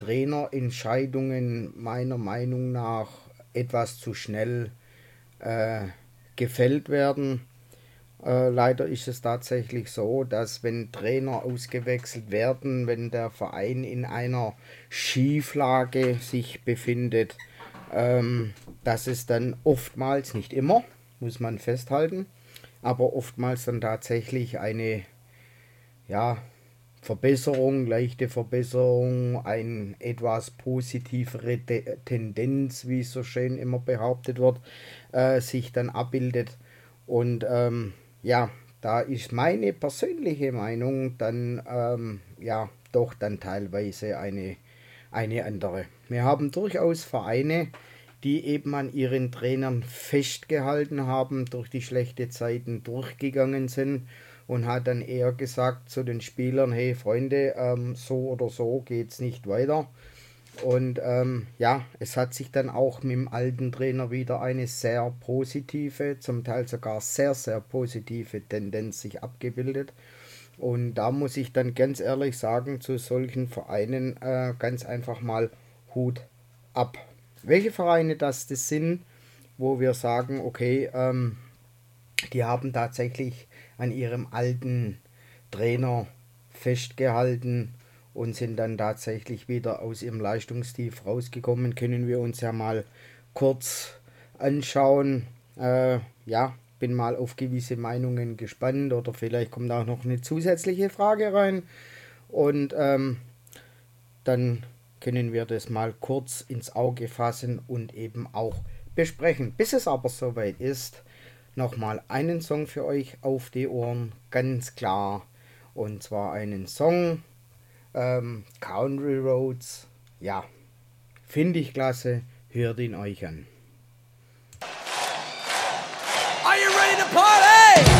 Trainerentscheidungen meiner Meinung nach etwas zu schnell äh, gefällt werden. Leider ist es tatsächlich so, dass wenn Trainer ausgewechselt werden, wenn der Verein in einer Schieflage sich befindet, dass es dann oftmals, nicht immer, muss man festhalten, aber oftmals dann tatsächlich eine, ja, Verbesserung, leichte Verbesserung, eine etwas positivere Tendenz, wie es so schön immer behauptet wird, sich dann abbildet. Und ja, da ist meine persönliche Meinung dann ja doch dann teilweise eine andere. Wir haben durchaus Vereine, die eben an ihren Trainern festgehalten haben, durch die schlechten Zeiten durchgegangen sind und hat dann eher gesagt zu den Spielern, hey Freunde, so oder so geht's nicht weiter. Und ja, es hat sich dann auch mit dem alten Trainer wieder eine sehr positive, zum Teil sogar sehr, sehr positive Tendenz sich abgebildet. Und da muss ich dann ganz ehrlich sagen, zu solchen Vereinen ganz einfach mal Hut ab. Welche Vereine das sind, wo wir sagen, okay, die haben tatsächlich an ihrem alten Trainer festgehalten und sind dann tatsächlich wieder aus ihrem Leistungstief rausgekommen, können wir uns ja mal kurz anschauen. Ja, bin mal auf gewisse Meinungen gespannt oder vielleicht kommt auch noch eine zusätzliche Frage rein und dann können wir das mal kurz ins Auge fassen und eben auch besprechen. Bis es aber soweit ist, nochmal einen Song für euch auf die Ohren, ganz klar. Und zwar einen Song, Country Roads. Ja, finde ich klasse, hört ihn euch an. Are you ready to party?